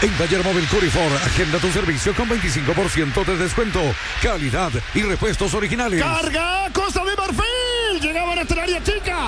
En Taller Móvil Curifor, agenda tu servicio con 25% de descuento, calidad y repuestos originales. ¡Carga! ¡Costa de Marfil! Llegaban hasta el área chica.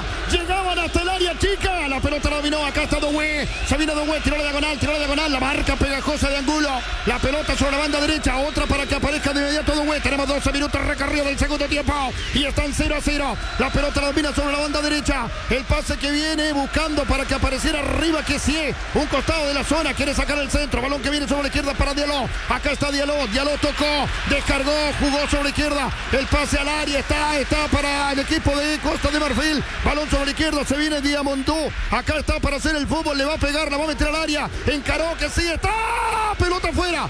La pelota la dominó. Acá está Doué. Se viene Doué. Tiró la diagonal. La marca pegajosa de Angulo. La pelota sobre la banda derecha. Otra para que aparezca de inmediato Doué. Tenemos 12 minutos recorrido del segundo tiempo. Y están 0-0. La pelota la domina sobre la banda derecha. El pase que viene buscando para que apareciera arriba que sí. Un costado de la zona. Quiere sacar el centro. Balón que viene sobre la izquierda para Diallo. Acá está Diallo. Diallo tocó. Descargó. Jugó sobre la izquierda. El pase al área. Está para el equipo de Costa de Marfil. Balón sobre la izquierda. Se viene Diamondú. Acá está para hacer el fútbol. Le va a pegar. La va a meter al área. Encaró que sí. Está. Pelota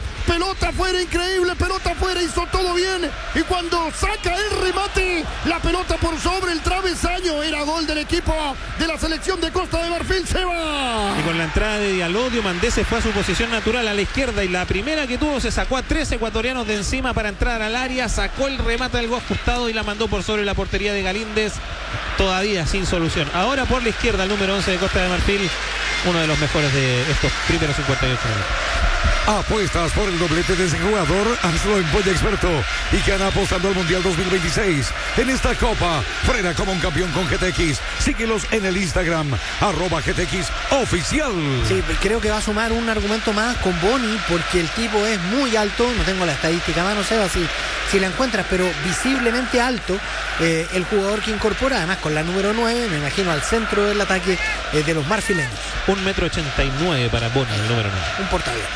fuera. Increíble. Pelota fuera. Hizo todo bien. Y cuando saca el remate, la pelota por sobre el travesaño. Era gol del equipo de la selección de Costa de Marfil. Se va. Y con la entrada de Diallo, Diomandé se fue a su posición natural a la izquierda. Y la primera que tuvo se sacó a 3 ecuatorianos de encima para entrar al área. Sacó el remate del gol ajustado y la mandó por sobre la portería de Galíndez. Todavía sin solución. Ahora por la izquierda el número 11 de Costa de Marfil. Uno de los mejores de estos primeros 58 minutos. Apuestas por el doblete de ese jugador, hazlo en Polla Experto y gana apostando al Mundial 2026. En esta copa, frena como un campeón con GTX. Síguelos en el Instagram, @GTX Oficial. Sí, creo que va a sumar un argumento más con Boni, porque el tipo es muy alto. No tengo la estadística más, no sé si la encuentras, pero visiblemente alto. El jugador que incorpora, además con la número 9, me imagino al centro del ataque de los marfileños. 1,89 m para Boni, el número 9. Un portaaviones.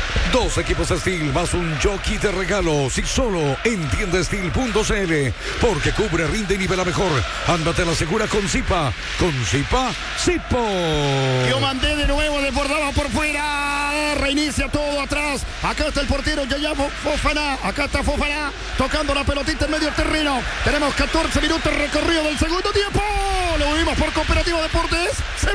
2 equipos Steel más un jockey de regalo. Si solo en tiendasteel.cl, porque cubre, rinde y nivela mejor. Ándate a la segura con Zipa. Con Zipa, Zipo. Yo mandé de nuevo, desbordaba por fuera. Reinicia todo atrás. Acá está el portero Yaya Fofana. Acá está Fofana tocando la pelotita en medio terreno. Tenemos 14 minutos recorrido del segundo tiempo. Lo vivimos por Cooperativa Deportes.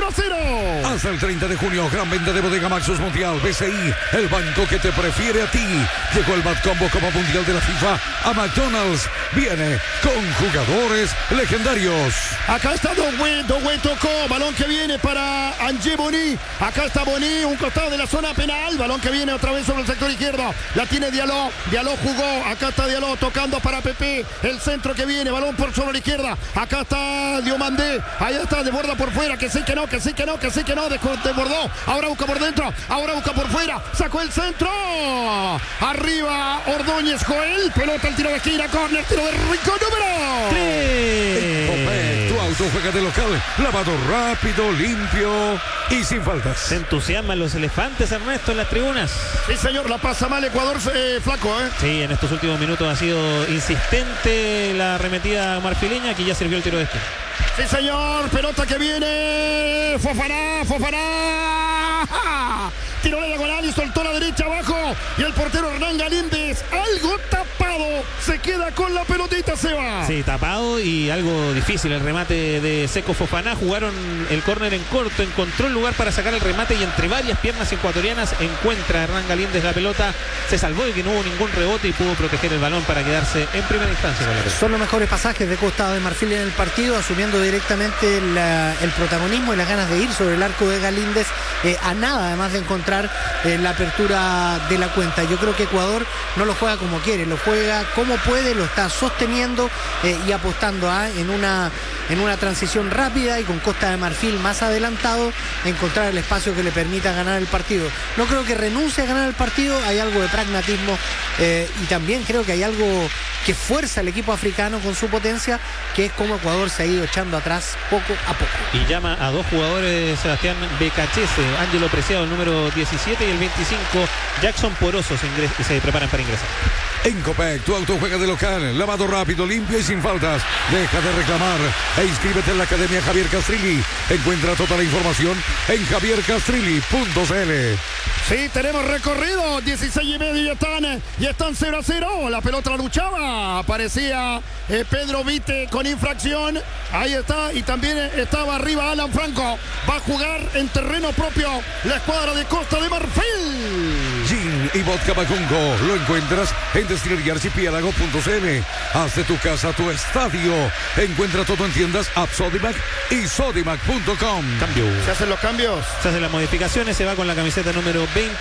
0-0. Hasta el 30 de junio, gran venta de Bodega Maxus Mundial. BCI, el banco que te prefiere a ti. Llegó el Bad Combo Copa Mundial de la FIFA a McDonald's. Viene con jugadores legendarios. Acá está Doué tocó. Balón que viene para Angé Boni. Acá está Boni, un costado de la zona penal. Balón que viene otra vez sobre el sector izquierdo. La tiene Diallo. Diallo jugó. Acá está Diallo tocando para Pepe. El centro que viene. Balón por sobre la izquierda. Acá está Diomandé. Ahí está, desborda por fuera. Que sí, que no. Desbordó. Ahora busca por dentro. Ahora busca por fuera. Sacó el centro. Arriba Ordóñez Joel. Pelota al tiro de esquina. Córner. Tiro de rincón número 3. Tu auto juega de local. Lavado rápido, limpio y sin faltas. Se entusiasman los elefantes, Ernesto, en las tribunas. Sí, señor. La pasa mal Ecuador, flaco, Sí, en estos últimos minutos ha sido insistente la arremetida marfileña, que ya sirvió el tiro de esquina. Sí, señor. Pelota que viene. Fofana. Tiró la diagonal y soltó la derecha abajo. Y el portero Hernán Galíndez, algo tapado, se queda con la pelotita, se va. Sí, tapado y algo difícil el remate de Seco Fofana. Jugaron el córner en corto, encontró el lugar para sacar el remate y entre varias piernas ecuatorianas encuentra a Hernán Galíndez la pelota. Se salvó de que no hubo ningún rebote y pudo proteger el balón para quedarse en primera instancia con la pelota. Son los mejores pasajes de Costa de Marfil en el partido, asumiendo directamente el protagonismo y las ganas de ir sobre el arco de Galíndez, a nada además de encontrar la apertura de la cuenta. Yo creo que Ecuador no lo juega como quiere, lo juega como puede, lo está sosteniendo y apostando en una transición rápida y con Costa de Marfil más adelantado, encontrar el espacio que le permita ganar el partido. No creo que renuncie a ganar el partido, hay algo de pragmatismo y también creo que hay algo que fuerza al equipo africano con su potencia, que es como Ecuador se ha ido echando atrás poco a poco. Y llama a 2 jugadores, Sebastián Becachese, Ángelo Preciado, el número 17, y el 25, Jackson Poroso, se preparan para ingresar. En Copec, tu auto juega de local, lavado rápido, limpio y sin faltas. Deja de reclamar e inscríbete en la Academia Javier Castrilli. Encuentra toda la información en javiercastrilli.cl. Sí, tenemos recorrido, 16:30 y están 0-0. La pelota la luchaba, aparecía Pedro Vite con infracción. Ahí está, y también estaba arriba Alan Franco. Va a jugar en terreno propio la escuadra de Costa de Marfil. Gin y vodka Bacungo lo encuentras en destilería.archipiélago.cl. Haz de tu casa tu estadio. Encuentra todo en tiendas App Sodimac y sodimac.com. Cambio. ¿Se hacen los cambios? Se hacen las modificaciones, se va con la camiseta número 20.